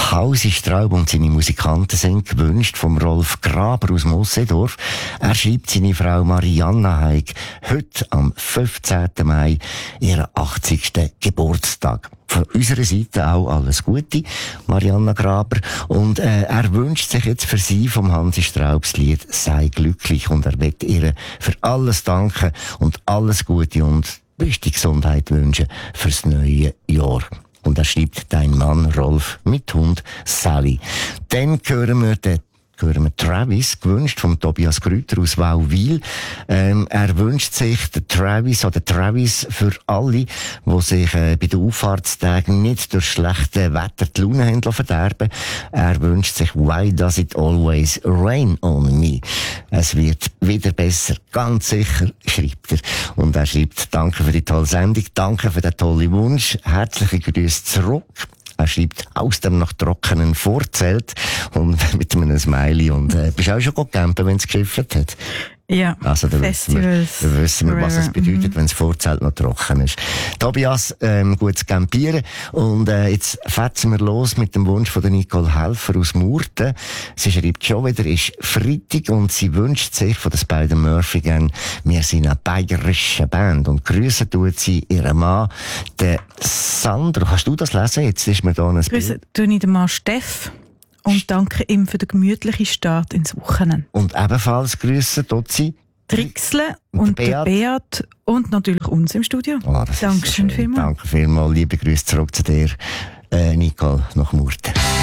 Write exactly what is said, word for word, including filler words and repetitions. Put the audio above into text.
Hausi Straub und seine Musikanten sind gewünscht vom Rolf Graber aus Mossedorf. Er schreibt seine Frau Marianna Haig heute am fünfzehnten Mai ihren achtzigsten Geburtstag. Von unserer Seite auch alles Gute, Marianna Graber. Und äh, er wünscht sich jetzt für sie vom Hansi Straubs Lied «Sei glücklich» und er wird ihr für alles danken und alles Gute und beste Gesundheit wünschen fürs neue Jahr. Und er schreibt «Dein Mann Rolf mit Hund Sally». Dann hören wir den hören wir Travis, gewünscht von Tobias Grüter aus Wauwil. Ähm, er wünscht sich den Travis oder Travis für alle, die sich äh, bei den Auffahrtstagen nicht durch schlechte Wetter die Laune haben verderben. Er wünscht sich «Why does it always rain on me?» Es wird wieder besser, ganz sicher, schreibt er. Und er schreibt «Danke für die tolle Sendung, danke für den tollen Wunsch, herzliche Grüße zurück». Er schreibt aus dem noch trockenen Vorzelt und mit einem Smiley. Und äh, bist du auch schon gecampen, wenn es geschifft hat? Ja, also, da Festivals. Da wissen wir, was es bedeutet, mhm. wenn das Vorzelt noch trocken ist. Tobias, ähm, gutes Campieren. Und äh, jetzt fetzen wir los mit dem Wunsch von der Nicole Helfer aus Murten. Sie schreibt schon wieder, ist Freitag und sie wünscht sich von der Spider-Murphy gern, wir sind eine bayerische Band. Und grüßen tut sie ihren Mann, den Sandro. Kannst du das lesen? Jetzt ist mir da ein Grüße tue ich den Mann Steff. Und danke ihm für den gemütlichen Start ins Wochenende. Und ebenfalls grüßen tut sie Trixle und, und Beat. Beat und natürlich uns im Studio. Oh, Dankeschön vielmals. Danke vielmals. Liebe Grüße zurück zu dir, äh, Nicole, nach Murten.